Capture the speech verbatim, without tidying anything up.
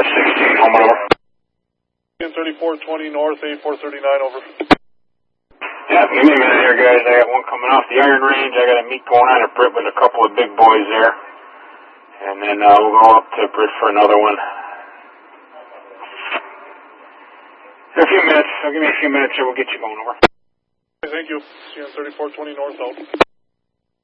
sixteen, home over. thirty-four twenty north, A four thirty-nine, over. Yeah, give me a minute here, guys. I got one coming off the Iron Range. I got a meet going on at Britt with a couple of big boys there. And then uh, we'll go up to Britt for another one. In a few minutes. So give me a few minutes here. We'll get you going, over. Thank you. C N thirty-four twenty north, out.